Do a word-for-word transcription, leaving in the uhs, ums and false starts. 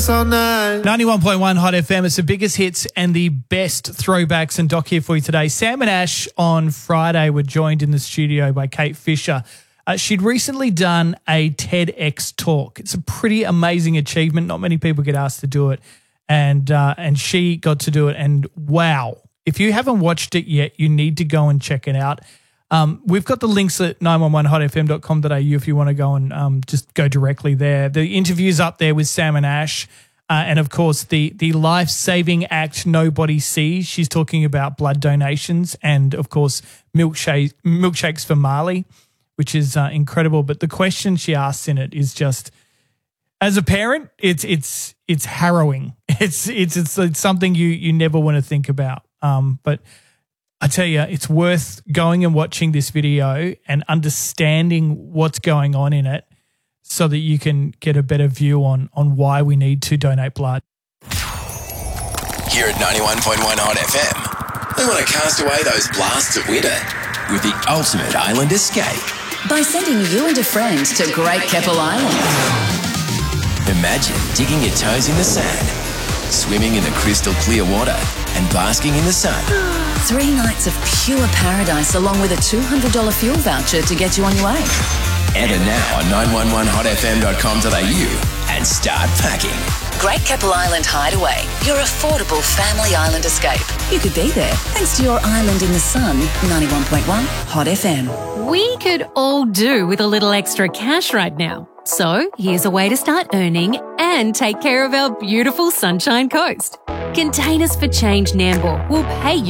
all night. ninety-one point one Hot F M. It's the biggest hits and the best throwbacks. And Doc here for you today. Sam and Ash on Friday were joined in the studio by Kate Fisher. Uh, she'd recently done a TEDx talk. It's a pretty amazing achievement. Not many people get asked to do it. And, uh, and she got to do it. And wow, if you haven't watched it yet, you need to go and check it out. Um, we've got the links at nine one one hot f m dot com dot a u if you want to go and um, just go directly there. The interview's up there with Sam and Ash. Uh, and, of course, the the life-saving act nobody sees. She's talking about blood donations and, of course, milkshake, milkshakes for Marley, which is uh, incredible. But the question she asks in it is just, as a parent, it's it's it's harrowing. It's it's it's, it's something you you never want to think about. Um, but I tell you, it's worth going and watching this video and understanding what's going on in it so that you can get a better view on, on why we need to donate blood. Here at ninety-one point one Hot F M, we want to cast away those blasts of winter with the ultimate island escape. By sending you and a friend to Great Keppel Island. Imagine digging your toes in the sand, swimming in the crystal clear water and basking in the sun. Three nights of pure paradise along with a two hundred dollars fuel voucher to get you on your way. Enter now on nine one one hot f m dot com dot a u and start packing. Great Keppel Island Hideaway, your affordable family island escape. You could be there thanks to your island in the sun. ninety-one point one Hot F M. We could all do with a little extra cash right now. So here's a way to start earning and take care of our beautiful Sunshine Coast. Containers for Change Nambour will pay you